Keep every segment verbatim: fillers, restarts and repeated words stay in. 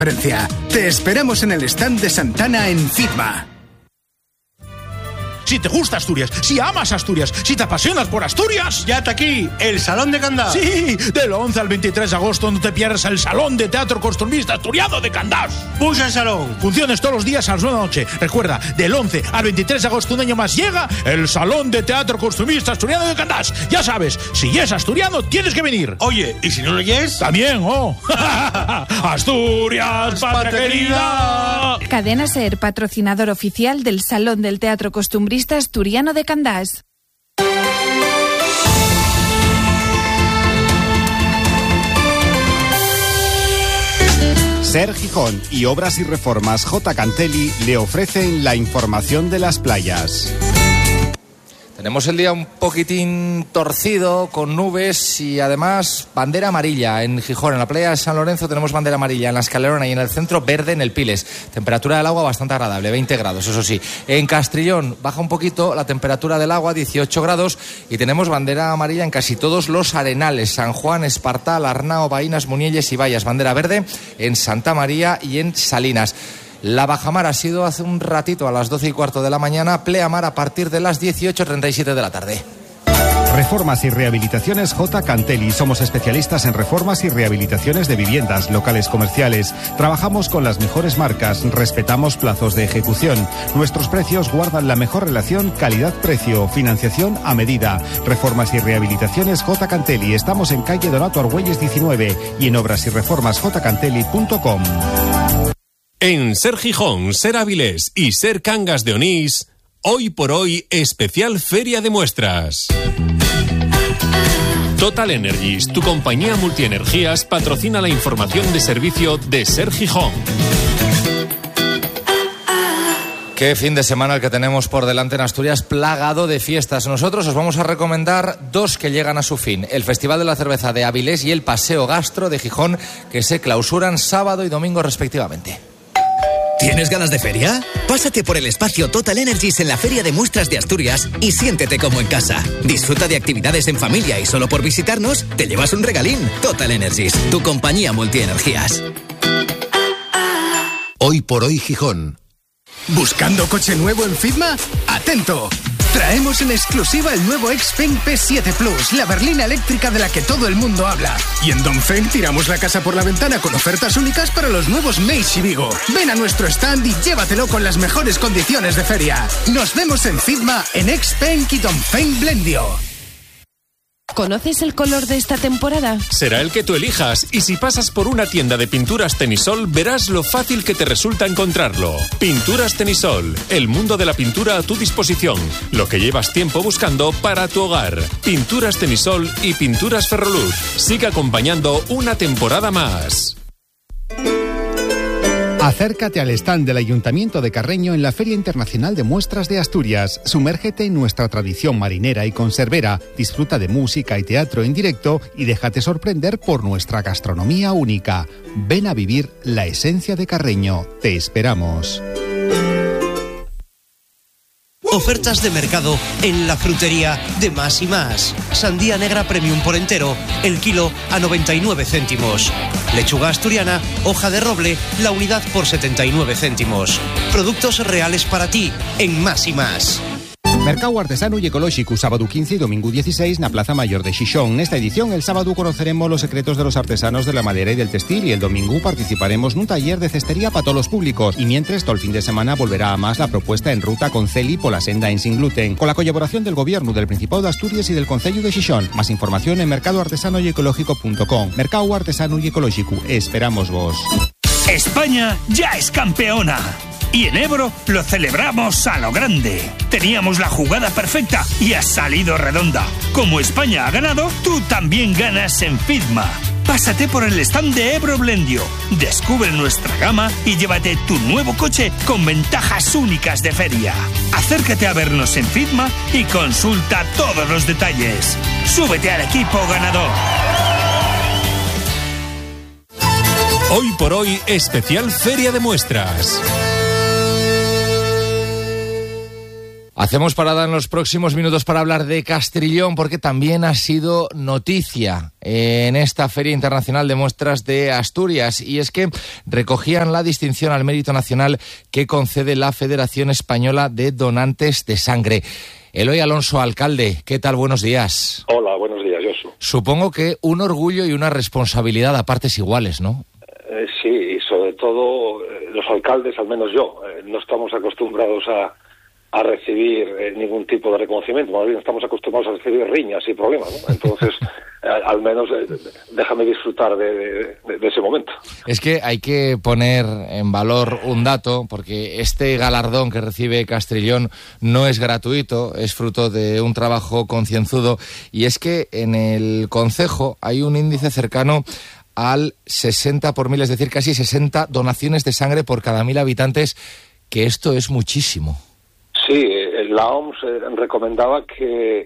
Te esperamos en el stand de Santana en FITMA. Si te gusta Asturias, si amas Asturias, si te apasionas por Asturias... ¡Ya está aquí! ¡El Salón de Candás! Sí, del once al veintitrés de agosto no te pierdas el Salón de Teatro Costumbrista Asturiano de Candás. ¡Puja el salón! Funciones todos los días a las nueve de la noche. Recuerda, del once al veintitrés de agosto, un año más, llega el Salón de Teatro Costumbrista Asturiano de Candás. Ya sabes, si es asturiano, tienes que venir. Oye, ¿y si no lo es? También, oh. Asturias, patria querida. Cadena SER, patrocinador oficial del Salón del Teatro Costumbrista Asturiano de Candás. SER Gijón y Obras y Reformas J. Cantelli le ofrecen la información de las playas. Tenemos el día un poquitín torcido, con nubes y además bandera amarilla en Gijón. En la playa de San Lorenzo tenemos bandera amarilla, en la Escalerona y en el centro verde en el Piles. Temperatura del agua bastante agradable, veinte grados, eso sí. En Castrillón baja un poquito la temperatura del agua, dieciocho grados, y tenemos bandera amarilla en casi todos los arenales. San Juan, Espartal, Arnao, Baínas, Munielles y Vallas. Bandera verde en Santa María y en Salinas. La bajamar ha sido hace un ratito a las doce y cuarto de la mañana, pleamar a partir de las dieciocho treinta y siete de la tarde. Reformas y rehabilitaciones J. Cantelli. Somos especialistas en reformas y rehabilitaciones de viviendas, locales comerciales. Trabajamos con las mejores marcas, respetamos plazos de ejecución. Nuestros precios guardan la mejor relación calidad-precio, financiación a medida. Reformas y rehabilitaciones J. Cantelli. Estamos en calle Donato Argüelles diecinueve y en obras y reformas j cantelli punto com. En SER Gijón, SER Avilés y SER Cangas de Onís, hoy por hoy, especial Feria de Muestras. Total Energies, tu compañía multienergías, patrocina la información de servicio de SER Gijón. Qué fin de semana el que tenemos por delante en Asturias, plagado de fiestas. Nosotros os vamos a recomendar dos que llegan a su fin. El Festival de la Cerveza de Avilés y el Paseo Gastro de Gijón, que se clausuran sábado y domingo respectivamente. ¿Tienes ganas de feria? Pásate por el espacio Total Energies en la Feria de Muestras de Asturias y siéntete como en casa. Disfruta de actividades en familia y solo por visitarnos te llevas un regalín. Total Energies, tu compañía multienergías. Hoy por hoy Gijón. ¿Buscando coche nuevo en FITMA? ¡Atento! Traemos en exclusiva el nuevo Xpeng P siete Plus, la berlina eléctrica de la que todo el mundo habla. Y en Dongfeng tiramos la casa por la ventana con ofertas únicas para los nuevos Meigs y Vigo. Ven a nuestro stand y llévatelo con las mejores condiciones de feria. Nos vemos en FITMA, en Xpeng y Dongfeng Blendio. ¿Conoces el color de esta temporada? Será el que tú elijas, y si pasas por una tienda de pinturas Tenisol, verás lo fácil que te resulta encontrarlo. Pinturas Tenisol, el mundo de la pintura a tu disposición, lo que llevas tiempo buscando para tu hogar. Pinturas Tenisol y Pinturas Ferroluz. Sigue acompañando una temporada más. Acércate al stand del Ayuntamiento de Carreño en la Feria Internacional de Muestras de Asturias. Sumérgete en nuestra tradición marinera y conservera, disfruta de música y teatro en directo y déjate sorprender por nuestra gastronomía única. Ven a vivir la esencia de Carreño. Te esperamos. Ofertas de mercado en la frutería de Más y Más. Sandía negra premium por entero, el kilo a noventa y nueve céntimos. Lechuga asturiana, hoja de roble, la unidad por setenta y nueve céntimos. Productos reales para ti en Más y Más. Mercado Artesano y Ecológico, sábado quince y domingo dieciséis na Plaza Mayor de Xixón. Nesta edición, el sábado conoceremos los secretos de los artesanos de la madera y del textil, y el domingo participaremos en un taller de cestería para todos los públicos. Y mientras, todo el fin de semana volverá a más la propuesta en ruta con Celi por la senda en sin gluten, con la colaboración del Gobierno, del Principado de Asturias y del Concello de Xixón. Más información en mercado artesano y ecológico punto com. Mercado Artesano y Ecológico, esperamos vos. España ya es campeona. Y en Ebro lo celebramos a lo grande. Teníamos la jugada perfecta y ha salido redonda. Como España ha ganado, tú también ganas en FITMA. Pásate por el stand de Ebro Blendio, descubre nuestra gama y llévate tu nuevo coche con ventajas únicas de feria. Acércate a vernos en FITMA y consulta todos los detalles. Súbete al equipo ganador. Hoy por hoy, especial Feria de Muestras. Hacemos parada en los próximos minutos para hablar de Castrillón, porque también ha sido noticia en esta Feria Internacional de Muestras de Asturias, y es que recogían la distinción al mérito nacional que concede la Federación Española de Donantes de Sangre. Eloy Alonso, alcalde, ¿qué tal? Buenos días. Hola, buenos días, Josu. Supongo que un orgullo y una responsabilidad a partes iguales, ¿no? Eh, sí, y sobre todo eh, los alcaldes, al menos yo, eh, no estamos acostumbrados a, a recibir eh, ningún tipo de reconocimiento, más bien estamos acostumbrados a recibir riñas y problemas, ¿no? Entonces, eh, al menos eh, déjame disfrutar de, de, de ese momento. Es que hay que poner en valor un dato, porque este galardón que recibe Castrillón no es gratuito, es fruto de un trabajo concienzudo, y es que en el concejo hay un índice cercano al sesenta por mil, es decir, casi sesenta donaciones de sangre por cada mil habitantes, que esto es muchísimo. Sí, la O M S eh, recomendaba que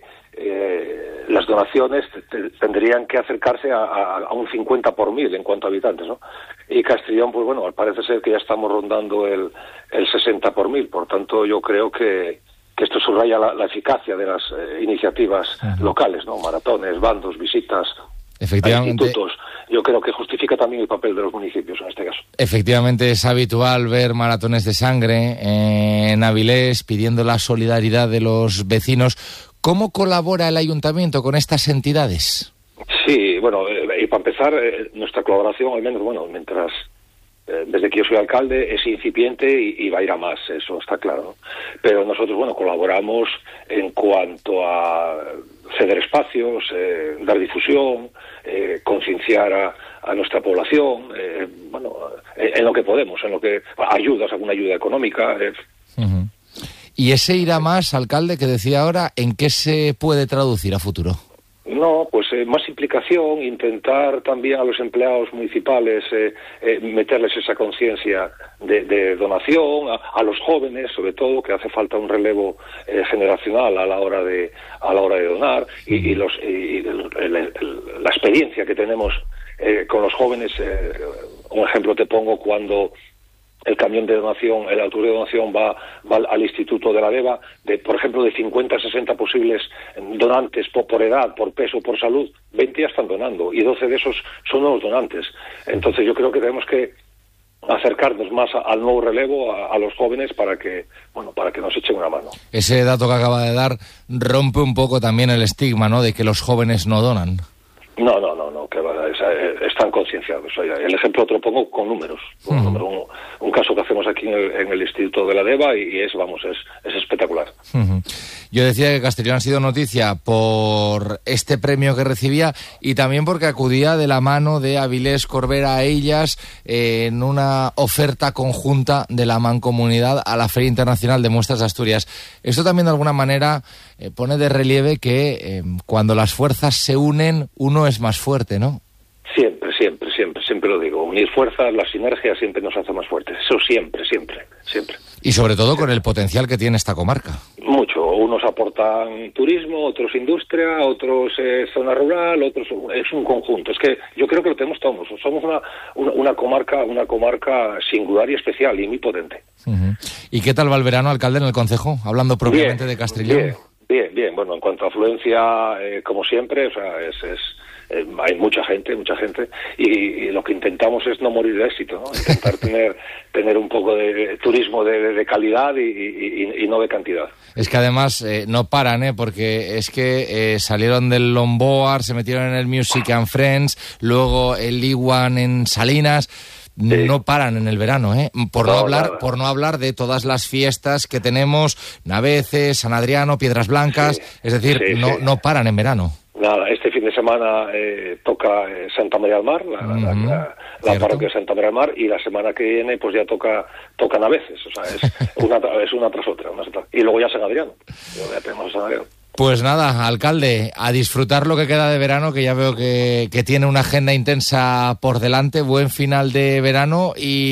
eh, las donaciones t- tendrían que acercarse a, a, a un cincuenta por mil en cuanto a habitantes, ¿no? Y Castrillón, pues bueno, parece ser que ya estamos rondando el, el sesenta por mil, por tanto yo creo que, que esto subraya la, la eficacia de las eh, iniciativas uh-huh. locales, ¿no? Maratones, bandos, visitas, efectivamente, institutos. Yo creo que justifica también el papel de los municipios en este caso. Efectivamente, es habitual ver maratones de sangre en Avilés pidiendo la solidaridad de los vecinos. ¿Cómo colabora el ayuntamiento con estas entidades? Sí, bueno, eh, y para empezar, eh, nuestra colaboración, al menos, bueno, mientras eh, desde que yo soy alcalde, es incipiente y, y va a ir a más, eso está claro, ¿no? Pero nosotros, bueno, colaboramos en cuanto a ceder espacios, eh, dar difusión, eh, concienciar a, a nuestra población, eh, bueno, en, en lo que podemos, en lo que ayudas, alguna ayuda económica. Eh. Uh-huh. ¿Y ese ir a más, alcalde, que decía ahora, en qué se puede traducir a futuro? No, pues eh, más implicación, intentar también a los empleados municipales eh, eh, meterles esa conciencia de, de donación, a, a los jóvenes sobre todo, que hace falta un relevo eh, generacional a la hora de a la hora de donar, y, y los y el, el, el, la experiencia que tenemos eh, con los jóvenes. Eh, un ejemplo te pongo: cuando el camión de donación, el autobús de donación va, va al, al Instituto de la Deva, de, por ejemplo, de cincuenta a sesenta posibles donantes por, por edad, por peso, por salud, veinte ya están donando, y doce de esos son nuevos donantes. Entonces yo creo que tenemos que acercarnos más a, al nuevo relevo, a, a los jóvenes, para que, bueno, para que nos echen una mano. Ese dato que acaba de dar rompe un poco también el estigma, ¿no?, de que los jóvenes no donan. No, no, no, no, que va, es, eh, están concienciados. O sea, el ejemplo otro pongo con números. Un, uh-huh. número, un, un caso que hacemos aquí en el, en el Instituto de la Deva, y, y es, vamos, es, es espectacular. Uh-huh. Yo decía que Castrillón ha sido noticia por este premio que recibía, y también porque acudía de la mano de Avilés, Corbera, Ellas, eh, en una oferta conjunta de la Mancomunidad a la Feria Internacional de Muestras de Asturias. Esto también de alguna manera eh, pone de relieve que eh, cuando las fuerzas se unen, uno es más fuerte, ¿no? Siempre, siempre, siempre, siempre lo digo. Unir fuerzas, la sinergia siempre nos hace más fuertes. Eso siempre, siempre, siempre. Y sobre todo con el potencial que tiene esta comarca. Mucho. Unos aportan turismo, otros industria, otros eh, zona rural, otros... Es un conjunto. Es que yo creo que lo tenemos todos. Somos una, una, una comarca una comarca singular y especial y muy potente. Uh-huh. ¿Y qué tal va el verano, alcalde, en el concejo? Hablando propiamente bien, de Castrillón. Bien, bien, bien. Bueno, en cuanto a afluencia, eh, como siempre, o sea, es... es Eh, hay mucha gente, mucha gente, y, y lo que intentamos es no morir de éxito, ¿no? Intentar tener tener un poco de turismo de, de calidad y, y, y no de cantidad. Es que además eh, no paran, ¿eh? Porque es que eh, salieron del Lomboar, se metieron en el Music and Friends, luego el Iwan en Salinas. Sí. No paran en el verano, ¿eh? Por no, no hablar, nada. por no hablar de todas las fiestas que tenemos, Naveces, San Adriano, Piedras Blancas, sí. es decir, sí, no, sí. no paran en verano. Nada, este fin de semana eh, toca eh, Santa María del Mar, la, uh-huh. la, la, la parroquia de Santa María del Mar, y la semana que viene pues ya toca toca Naveces, o sea, es una, es una tras otra, una tras otra. Y luego ya San Adriano, ya tenemos San Adriano. Pues nada, alcalde, a disfrutar lo que queda de verano, que ya veo que, que tiene una agenda intensa por delante. Buen final de verano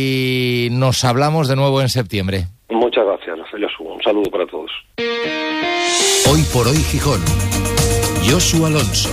y nos hablamos de nuevo en septiembre. Muchas gracias, Josu. Un saludo para todos. Hoy por hoy Gijón. Josu Alonso.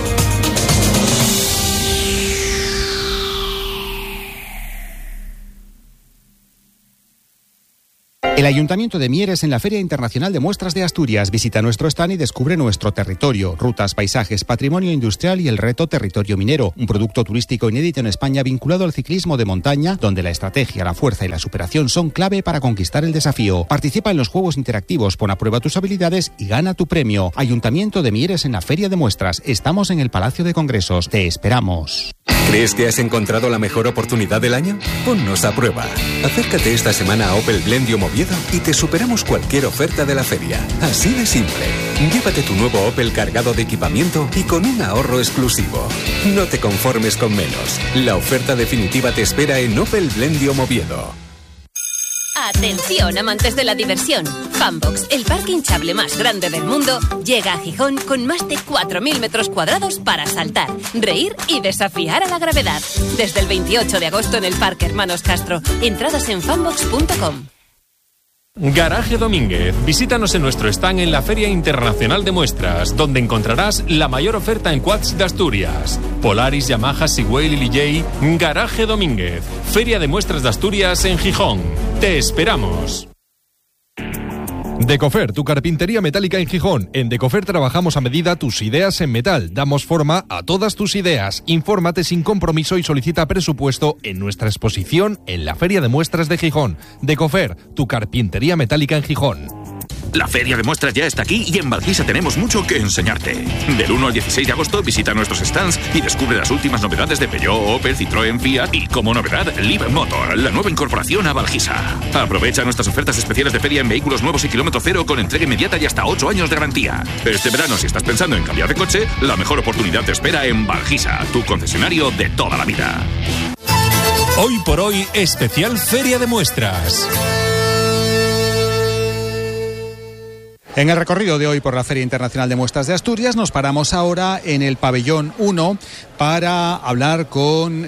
El Ayuntamiento de Mieres en la Feria Internacional de Muestras de Asturias. Visita nuestro stand y descubre nuestro territorio, rutas, paisajes, patrimonio industrial y el reto Territorio Minero, un producto turístico inédito en España vinculado al ciclismo de montaña, donde la estrategia, la fuerza y la superación son clave para conquistar el desafío. Participa en los juegos interactivos, pon a prueba tus habilidades y gana tu premio. Ayuntamiento de Mieres en la Feria de Muestras. Estamos en el Palacio de Congresos. Te esperamos. ¿Crees que has encontrado la mejor oportunidad del año? Ponnos a prueba. Acércate esta semana a Opel Blendio Oviedo y te superamos cualquier oferta de la feria. Así de simple. Llévate tu nuevo Opel cargado de equipamiento y con un ahorro exclusivo. No te conformes con menos. La oferta definitiva te espera en Opel Blendio Oviedo. Atención, amantes de la diversión. Funbox, el parque hinchable más grande del mundo, llega a Gijón con más de cuatro mil metros cuadrados para saltar, reír y desafiar a la gravedad. Desde el veintiocho de agosto en el Parque Hermanos Castro. Entradas en funbox punto com. Garaje Domínguez. Visítanos en nuestro stand en la Feria Internacional de Muestras, donde encontrarás la mayor oferta en quads de Asturias. Polaris, Yamaha, Sigwell y Lilley. Garaje Domínguez. Feria de Muestras de Asturias en Gijón. Te esperamos. Decofer, tu carpintería metálica en Gijón. En Decofer trabajamos a medida tus ideas en metal. Damos forma a todas tus ideas. Infórmate sin compromiso y solicita presupuesto en nuestra exposición en la Feria de Muestras de Gijón. Decofer, tu carpintería metálica en Gijón. La Feria de Muestras ya está aquí y en Valquisa tenemos mucho que enseñarte. Del uno al dieciséis de agosto visita nuestros stands y descubre las últimas novedades de Peugeot, Opel, Citroën, Fiat y, como novedad, Live Motor, la nueva incorporación a Valquisa. Aprovecha nuestras ofertas especiales de feria en vehículos nuevos y kilómetro cero con entrega inmediata y hasta ocho años de garantía. Este verano, si estás pensando en cambiar de coche, la mejor oportunidad te espera en Valquisa, tu concesionario de toda la vida. Hoy por hoy, especial Feria de Muestras. En el recorrido de hoy por la Feria Internacional de Muestras de Asturias nos paramos ahora en el pabellón uno para hablar con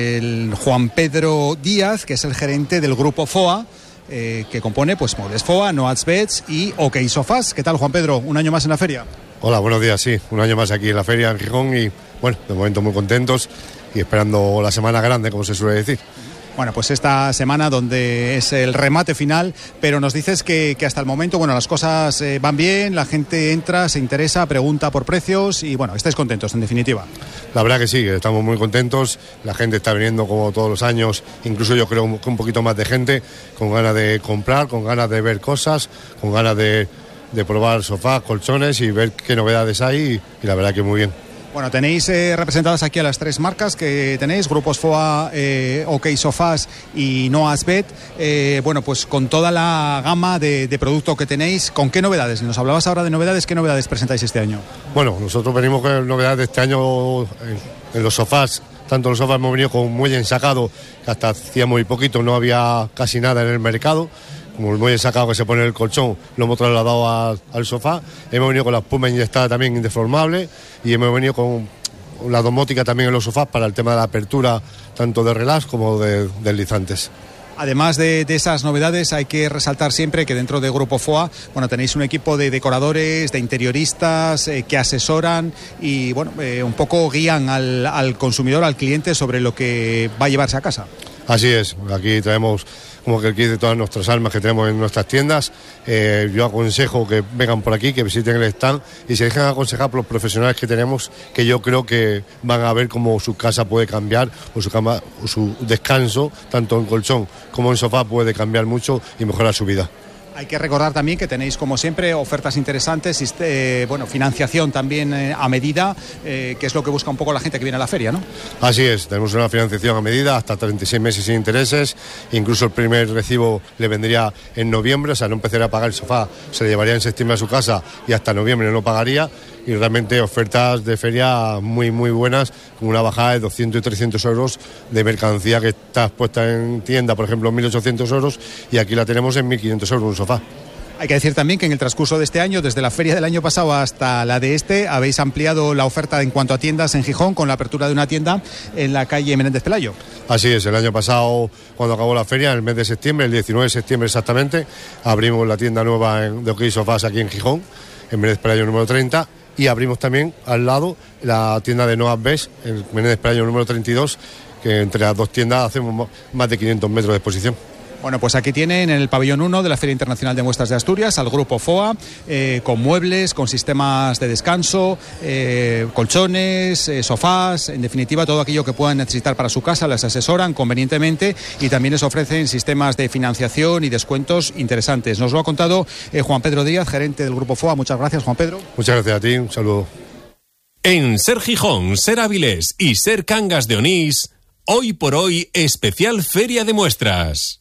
el Juan Pedro Díaz, que es el gerente del grupo F O A, eh, que compone pues Modes F O A, Noats Beds y OK Sofás. ¿Qué tal, Juan Pedro? ¿Un año más en la feria? Hola, buenos días, sí, un año más aquí en la feria en Gijón y bueno, de momento muy contentos y esperando la semana grande, como se suele decir. Bueno, pues esta semana donde es el remate final, pero nos dices que, que hasta el momento, bueno, las cosas eh, van bien, la gente entra, se interesa, pregunta por precios y bueno, estáis contentos en definitiva. La verdad que sí, estamos muy contentos, la gente está viniendo como todos los años, incluso yo creo que un poquito más de gente, con ganas de comprar, con ganas de ver cosas, con ganas de, de probar sofás, colchones y ver qué novedades hay y, y la verdad que muy bien. Bueno, tenéis eh, representadas aquí a las tres marcas que tenéis, grupos F O A, eh, OK Sofás y Noats Bed. Eh, bueno, pues con toda la gama de, de producto que tenéis, ¿con qué novedades? Nos hablabas ahora de novedades, ¿qué novedades presentáis este año? Bueno, nosotros venimos con novedades de este año en, en los sofás. Tanto los sofás hemos venido con un muelle ensacado, que hasta hacía muy poquito no había casi nada en el mercado. Como el muelle sacado que se pone en el colchón, lo hemos trasladado a, al sofá. Hemos venido con la espuma inyectada también indeformable y hemos venido con la domótica también en los sofás para el tema de la apertura tanto de relax como de deslizantes. Además de, de esas novedades, hay que resaltar siempre que dentro de Grupo F O A, bueno, tenéis un equipo de decoradores, de interioristas eh, que asesoran y bueno, eh, un poco guían al, al consumidor, al cliente sobre lo que va a llevarse a casa. Así es, aquí traemos como que aquí de todas nuestras almas que tenemos en nuestras tiendas. Eh, yo aconsejo que vengan por aquí, que visiten el stand y se dejen aconsejar por los profesionales que tenemos, que yo creo que van a ver cómo su casa puede cambiar o su, cama, o su descanso, tanto en colchón como en sofá, puede cambiar mucho y mejorar su vida. Hay que recordar también que tenéis, como siempre, ofertas interesantes, eh, bueno, financiación también eh, a medida, eh, que es lo que busca un poco la gente que viene a la feria, ¿no? Así es, tenemos una financiación a medida, hasta treinta y seis meses sin intereses, incluso el primer recibo le vendría en noviembre, o sea, no empezaría a pagar el sofá, se le llevaría en septiembre a su casa y hasta noviembre no pagaría, y realmente ofertas de feria muy, muy buenas, con una bajada de doscientos y trescientos euros de mercancía que está expuesta en tienda, por ejemplo, mil ochocientos euros, y aquí la tenemos en mil quinientos euros un sofá. Hay que decir también que en el transcurso de este año, desde la feria del año pasado hasta la de este, habéis ampliado la oferta en cuanto a tiendas en Gijón con la apertura de una tienda en la calle Menéndez Pelayo. Así es, el año pasado, cuando acabó la feria, en el mes de septiembre, el diecinueve de septiembre exactamente, abrimos la tienda nueva en, de OK Sofás aquí en Gijón, en Menéndez Pelayo número treinta, y abrimos también al lado la tienda de Noats Beds, en Menéndez Pelayo número treinta y dos, que entre las dos tiendas hacemos más de quinientos metros de exposición. Bueno, pues aquí tienen en el pabellón uno de la Feria Internacional de Muestras de Asturias al grupo F O A, eh, con muebles, con sistemas de descanso, eh, colchones, eh, sofás, en definitiva todo aquello que puedan necesitar para su casa, les asesoran convenientemente y también les ofrecen sistemas de financiación y descuentos interesantes. Nos lo ha contado eh, Juan Pedro Díaz, gerente del grupo F O A. Muchas gracias, Juan Pedro. Muchas gracias a ti, un saludo. En Ser Gijón, Ser Avilés y Ser Cangas de Onís, hoy por hoy especial Feria de Muestras.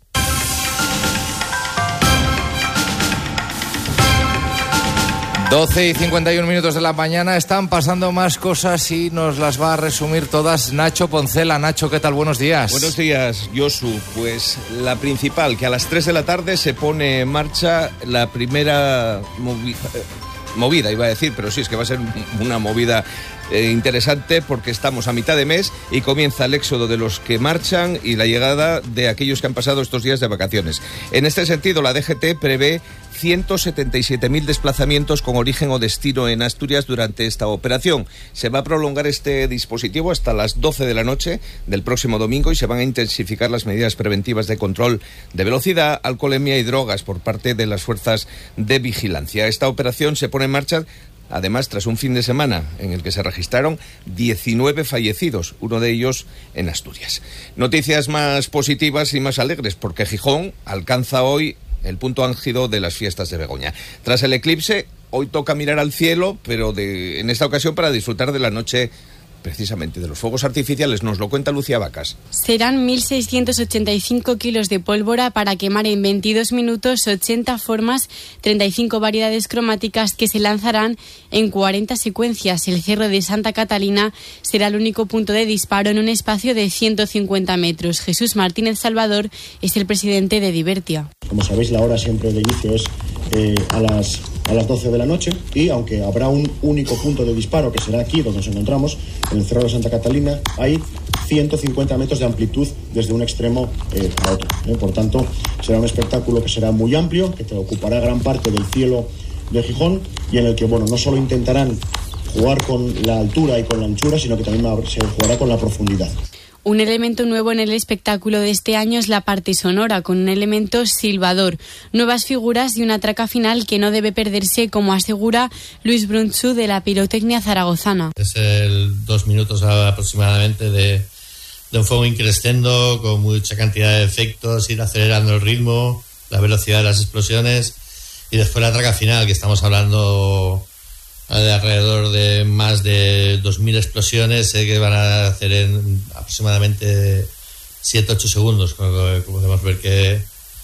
doce y cincuenta y un minutos de la mañana, están pasando más cosas y nos las va a resumir todas Nacho Poncela. Nacho, ¿qué tal? Buenos días. Buenos días, Josu. Pues la principal, que a las tres de la tarde se pone en marcha la primera movi- movida, iba a decir, pero sí, es que va a ser una movida eh, interesante porque estamos a mitad de mes y comienza el éxodo de los que marchan y la llegada de aquellos que han pasado estos días de vacaciones. En este sentido, la D G T prevé ciento setenta y siete mil desplazamientos con origen o destino en Asturias durante esta operación. Se va a prolongar este dispositivo hasta las doce de la noche del próximo domingo y se van a intensificar las medidas preventivas de control de velocidad, alcoholemia y drogas por parte de las fuerzas de vigilancia. Esta operación se pone en marcha además tras un fin de semana en el que se registraron diecinueve fallecidos, uno de ellos en Asturias. Noticias más positivas y más alegres porque Gijón alcanza hoy el punto álgido de las fiestas de Begoña. Tras el eclipse, hoy toca mirar al cielo, pero de, en esta ocasión para disfrutar de la noche, precisamente de los fuegos artificiales. Nos lo cuenta Lucía Vacas. Serán mil seiscientos ochenta y cinco kilos de pólvora para quemar en veintidós minutos, ochenta formas, treinta y cinco variedades cromáticas que se lanzarán en cuarenta secuencias. El Cerro de Santa Catalina será el único punto de disparo en un espacio de ciento cincuenta metros. Jesús Martínez Salvador es el presidente de Divertia. Como sabéis, la hora siempre de inicio es eh, a las a las doce de la noche y aunque habrá un único punto de disparo que será aquí donde nos encontramos, en el Cerro de Santa Catalina, hay ciento cincuenta metros de amplitud desde un extremo eh, a otro. ¿eh? Por tanto, será un espectáculo que será muy amplio, que te ocupará gran parte del cielo de Gijón y en el que, bueno, no solo intentarán jugar con la altura y con la anchura, sino que también se jugará con la profundidad. Un elemento nuevo en el espectáculo de este año es la parte sonora, con un elemento silbador, nuevas figuras y una traca final que no debe perderse, como asegura Luis Brunchu de la Pirotecnia Zaragozana. Es el dos minutos aproximadamente de, de un fuego increscendo, con mucha cantidad de efectos, ir acelerando el ritmo, la velocidad de las explosiones, y después la traca final, que estamos hablando de alrededor de más de dos mil explosiones eh, que van a hacer en aproximadamente siete a ocho segundos, como podemos ver que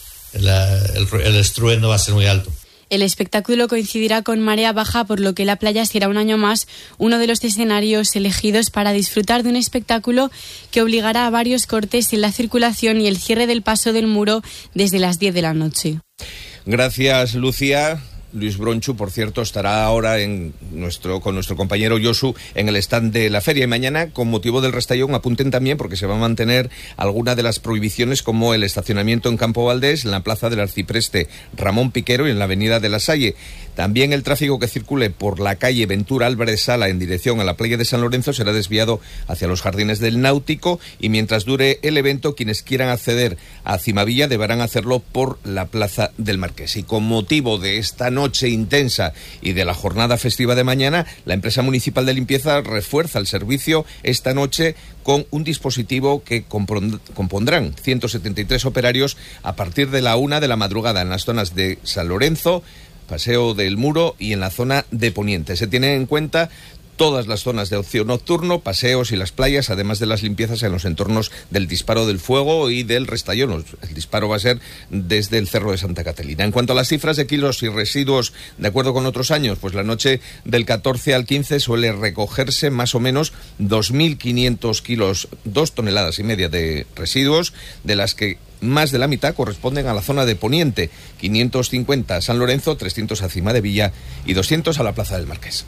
la, el, el estruendo va a ser muy alto. El espectáculo coincidirá con marea baja, por lo que la playa será un año más uno de los escenarios elegidos para disfrutar de un espectáculo que obligará a varios cortes en la circulación y el cierre del paso del muro desde las diez de la noche. Gracias, Lucía. Luis Bronchu, por cierto, estará ahora en nuestro, con nuestro compañero Josu en el stand de la feria. Y mañana, con motivo del Restallón, apunten también porque se va a mantener alguna de las prohibiciones, como el estacionamiento en Campo Valdés, en la plaza del Arcipreste Ramón Piquero y en la avenida de la Salle. También el tráfico que circule por la calle Ventura Álvarez Sala en dirección a la playa de San Lorenzo será desviado hacia los jardines del Náutico, y mientras dure el evento, quienes quieran acceder a Cimavilla deberán hacerlo por la plaza del Marqués. Y con motivo de esta noche intensa y de la jornada festiva de mañana, la empresa municipal de limpieza refuerza el servicio esta noche con un dispositivo que compondrán ciento setenta y tres operarios a partir de la una de la madrugada en las zonas de San Lorenzo, Paseo del Muro y en la zona de Poniente. Se tienen en cuenta todas las zonas de ocio nocturno, paseos y las playas, además de las limpiezas en los entornos del disparo del fuego y del Restallón. El disparo va a ser desde el Cerro de Santa Catalina. En cuanto a las cifras de kilos y residuos, de acuerdo con otros años, pues la noche del catorce al quince suele recogerse más o menos dos mil quinientos kilos, dos toneladas y media de residuos, de las que más de la mitad corresponden a la zona de Poniente, quinientos cincuenta a San Lorenzo, trescientos a Cimadevilla y doscientos a la Plaza del Marqués.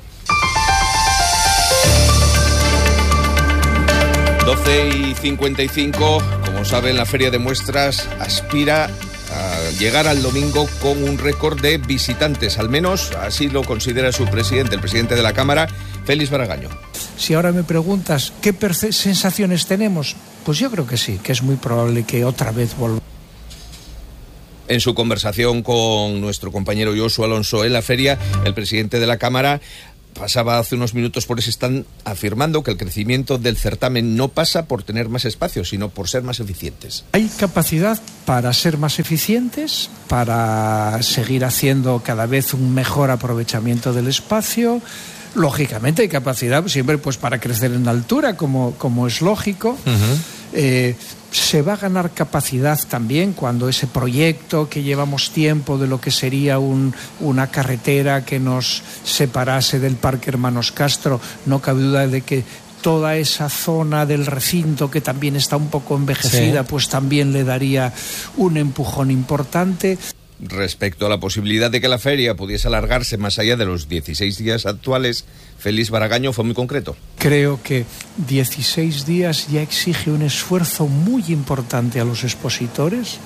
doce y cincuenta y cinco, como saben, la Feria de Muestras aspira a llegar al domingo con un récord de visitantes, al menos así lo considera su presidente, el presidente de la Cámara, Félix Baragaño. Si ahora me preguntas qué perce- sensaciones tenemos, pues yo creo que sí, que es muy probable que otra vez volvamos. En su conversación con nuestro compañero Josu Alonso en la feria, el presidente de la Cámara pasaba hace unos minutos por ese stand afirmando que el crecimiento del certamen no pasa por tener más espacio, sino por ser más eficientes. Hay capacidad para ser más eficientes, para seguir haciendo cada vez un mejor aprovechamiento del espacio. Lógicamente hay capacidad siempre pues para crecer en altura, como, como es lógico. Uh-huh. Eh, se va a ganar capacidad también cuando ese proyecto que llevamos tiempo de lo que sería un, una carretera que nos separase del Parque Hermanos Castro, no cabe duda de que toda esa zona del recinto que también está un poco envejecida, sí, pues también le daría un empujón importante. Respecto a la posibilidad de que la feria pudiese alargarse más allá de los dieciséis días actuales, Félix Baragaño fue muy concreto. Creo que dieciséis días ya exige un esfuerzo muy importante a los expositores.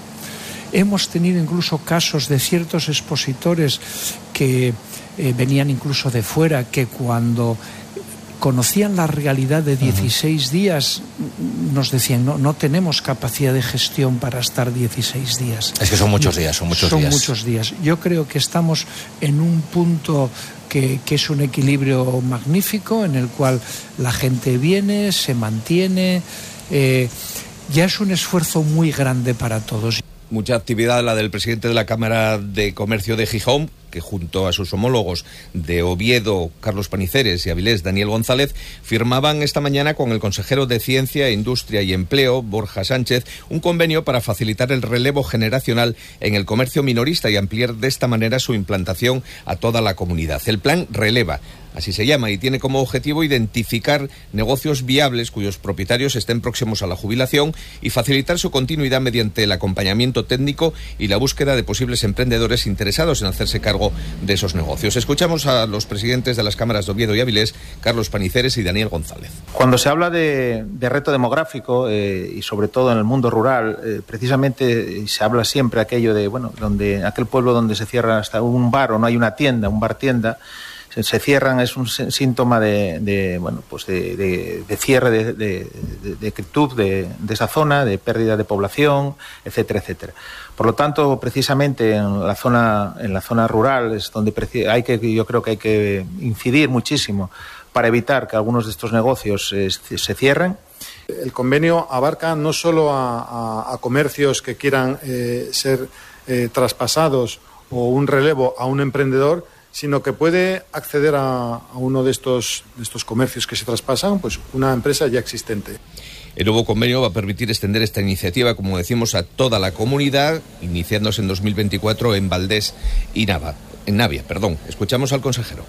Hemos tenido incluso casos de ciertos expositores que eh, venían incluso de fuera, que cuando conocían la realidad de dieciséis uh-huh. días, nos decían, no, no tenemos capacidad de gestión para estar dieciséis días. Es que son muchos días, son muchos son días. Son muchos días. Yo creo que estamos en un punto que, que es un equilibrio magnífico, en el cual la gente viene, se mantiene, eh, ya es un esfuerzo muy grande para todos. Mucha actividad la del presidente de la Cámara de Comercio de Gijón, que junto a sus homólogos de Oviedo, Carlos Paniceres, y Avilés, Daniel González, firmaban esta mañana con el consejero de Ciencia, Industria y Empleo, Borja Sánchez, un convenio para facilitar el relevo generacional en el comercio minorista y ampliar de esta manera su implantación a toda la comunidad. El plan Releva, así se llama, y tiene como objetivo identificar negocios viables cuyos propietarios estén próximos a la jubilación y facilitar su continuidad mediante el acompañamiento técnico y la búsqueda de posibles emprendedores interesados en hacerse cargo de esos negocios. Escuchamos a los presidentes de las cámaras de Oviedo y Avilés, Carlos Paniceres y Daniel González. Cuando se habla de, de reto demográfico eh, y sobre todo en el mundo rural, eh, precisamente se habla siempre aquello de, bueno, donde aquel pueblo donde se cierra hasta un bar o no hay una tienda, un bar-tienda, se, se cierran, es un síntoma de, de bueno, pues de, de, de cierre de, de, de, de quietud de, de esa zona, de pérdida de población, etcétera, etcétera. Por lo tanto, precisamente en la zona, en la zona rural es donde hay que, yo creo que hay que incidir muchísimo para evitar que algunos de estos negocios eh, se cierren. El convenio abarca no solo a, a, a comercios que quieran eh, ser eh, traspasados o un relevo a un emprendedor, sino que puede acceder a, a uno de estos, de estos comercios que se traspasan, pues una empresa ya existente. El nuevo convenio va a permitir extender esta iniciativa, como decimos, a toda la comunidad, iniciándose en dos mil veinticuatro en Valdés y Nava, en Navia. Perdón. Escuchamos al consejero.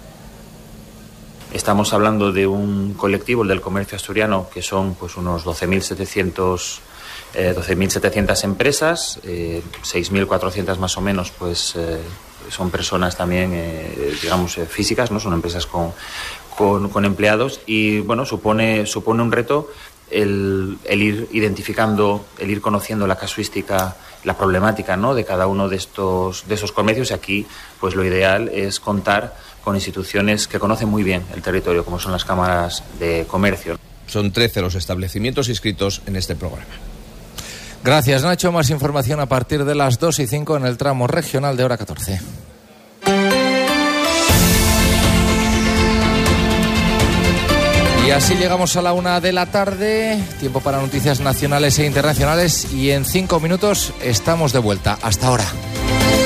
Estamos hablando de un colectivo, el del comercio asturiano, que son pues unos doce mil setecientas empresas, eh, seis mil cuatrocientas más o menos, pues eh, son personas también, eh, digamos, eh, físicas, ¿no? Son empresas con, con, con empleados y, bueno, supone, supone un reto el, el ir identificando, el ir conociendo la casuística, la problemática, ¿no?, de cada uno de estos de esos comercios. Y aquí, pues lo ideal es contar con instituciones que conocen muy bien el territorio, como son las cámaras de comercio. Son trece los establecimientos inscritos en este programa. Gracias, Nacho. Más información a partir de las dos y cinco en el tramo regional de hora catorce. Y así llegamos a la una de la tarde. Tiempo para noticias nacionales e internacionales. Y en cinco minutos estamos de vuelta. Hasta ahora.